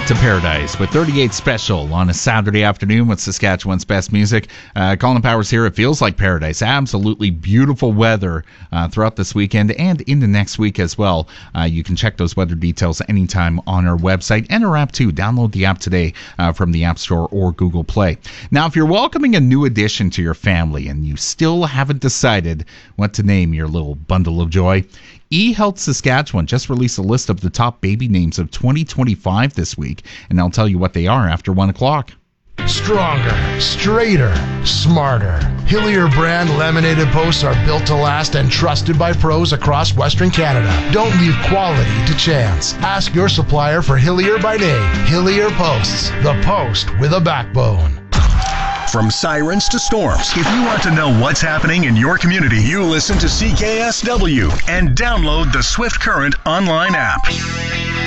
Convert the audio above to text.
back to Paradise with 38 Special on a Saturday afternoon with Saskatchewan's best music. Colin Powers here. It feels like paradise. Absolutely beautiful weather throughout this weekend and into next week as well. You can check those weather details anytime on our website and our app too. Download the app today from the App Store or Google Play. Now, if you're welcoming a new addition to your family and you still haven't decided what to name your little bundle of joy, eHealth Saskatchewan just released a list of the top baby names of 2025 this week, and I'll tell you what they are after 1 o'clock. Stronger, straighter, smarter. Hillier brand laminated posts are built to last and trusted by pros across Western Canada. Don't leave quality to chance. Ask your supplier for Hillier by name. Hillier Posts, the post with a backbone. From sirens to storms, if you want to know what's happening in your community, you listen to CKSW and download the Swift Current online app.